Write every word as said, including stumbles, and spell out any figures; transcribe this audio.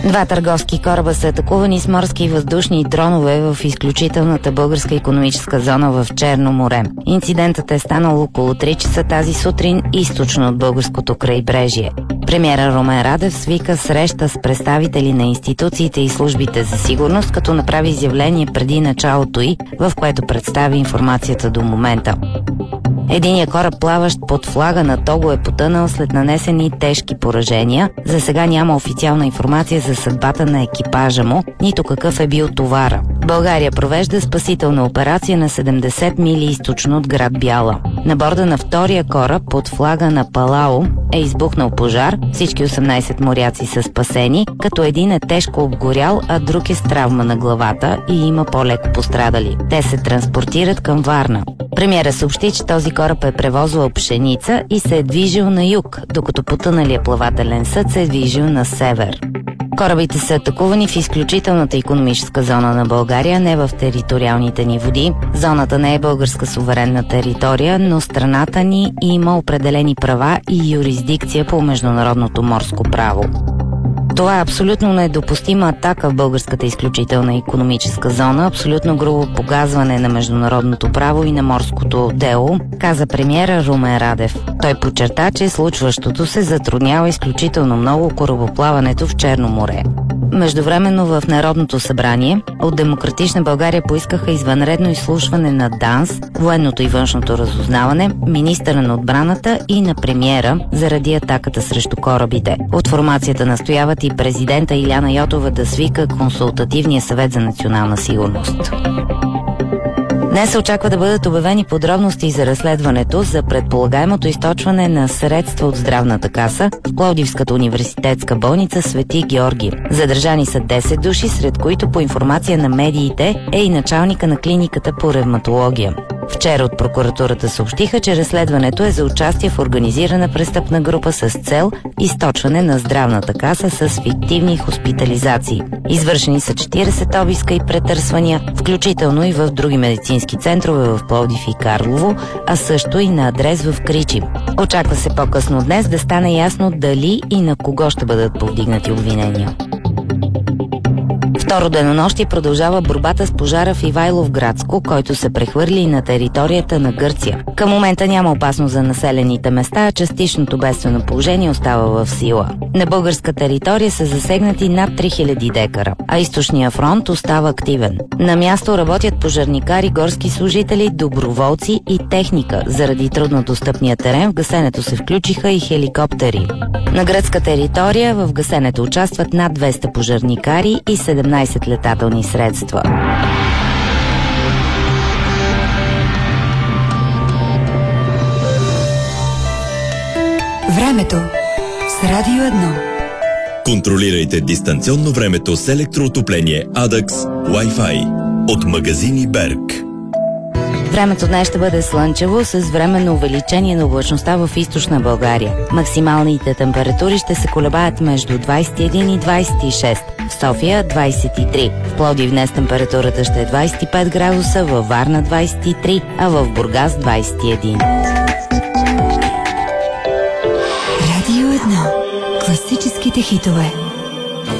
Два търговски кораба са атакувани с морски и въздушни дронове в изключителната българска икономическа зона в Черно море. Инцидентът е станал около три часа тази сутрин източно от българското крайбрежие. Премиера Румен Радев свика среща с представители на институциите и службите за сигурност, като направи изявление преди началото й, в което представи информацията до момента. Единият кораб, плаващ под флага на Того, е потънал след нанесени тежки поражения. За сега няма официална информация за съдбата на екипажа му, нито какъв е бил товара. България провежда спасителна операция на седемдесет мили източно от град Бяла. На борда на втория кораб под флага на Палао е избухнал пожар. Всички осемнайсет моряци са спасени, като един е тежко обгорял, а друг е с травма на главата и има по-леко пострадали. Те се транспортират към Варна. Премиера съобщи, че този кораб е превозвал пшеница и се е движил на юг, докато потъналия плавателен съд се е движил на север. Корабите са атакувани в изключителната икономическа зона на България, не в териториалните ни води. Зоната не е българска суверенна територия, но страната ни има определени права и юрисдикция по международното морско право. Това е абсолютно недопустима атака в българската изключителна икономическа зона, абсолютно грубо погазване на международното право и на морското дело, каза премиера Румен Радев. Той подчерта, че случващото се затруднява изключително много корабоплаването в Черно море. Междувременно в Народното събрание от Демократична България поискаха извънредно изслушване на ДАНС, военното и външното разузнаване, министъра на отбраната и на премиера заради атаката срещу корабите. От формацията настояват и президента Иляна Йотова да свика Консултативния съвет за национална сигурност. Днес се очаква да бъдат обявени подробности за разследването за предполагаемото източване на средства от здравната каса в Пловдивската университетска болница Свети Георги. Задържани са десет души, сред които по информация на медиите е и началника на клиниката по ревматология. Вчера от прокуратурата съобщиха, че разследването е за участие в организирана престъпна група с цел източване на здравната каса с фиктивни хоспитализации. Извършени са четирийсет обиска и претърсвания, включително и в други медицински центрове в Пловдив и Карлово, а също и на адрес в Кричим. Очаква се по-късно днес да стане ясно дали и на кого ще бъдат повдигнати обвинения. Второ денонощие продължава борбата с пожара в Ивайловградско, който се прехвърли на територията на Гърция. Към момента няма опасност за населените места, а частичното бедствено положение остава в сила. На българска територия са засегнати над три хиляди декара, а източния фронт остава активен. На място работят пожарникари, горски служители, доброволци и техника. Заради труднодостъпния терен в гасенето се включиха и хеликоптери. На гръцка територия в гасенето участват над двеста пожарникари и седемнайсет летателни средства. Времето с Радио едно. Контролирайте дистанционно времето с електроотопление Adax Wi-Fi от магазини Берг. Времето днес ще бъде слънчево с временно увеличение на облачността в източна България. Максималните температури ще се колебаят между двайсет и един и двайсет и шест. В София двайсет и три. В Пловдив днес температурата ще е двайсет и пет градуса, във Варна двайсет и три, а в Бургас двайсет и един. Радио едно. Класическите хитове.